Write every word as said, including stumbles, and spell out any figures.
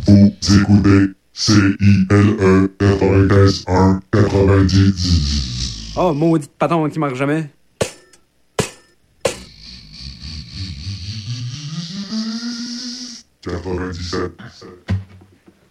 Vous écoutez C I L E quatre-vingt-quinze un quatre-vingt-dix. Oh, maudit patron qui marche jamais. quatre-vingt-dix-sept.